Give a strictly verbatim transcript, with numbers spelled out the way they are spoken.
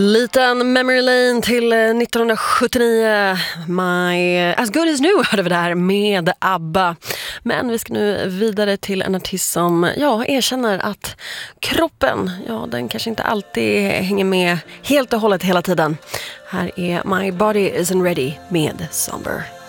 Liten memory lane till nittonhundrasjuttionio. My As Good As New hörde vi där med ABBA. Men vi ska nu vidare till en artist som ja, erkänner att kroppen, ja, den kanske inte alltid hänger med helt och hållet hela tiden. Här är My Body Isn't Ready med Somber.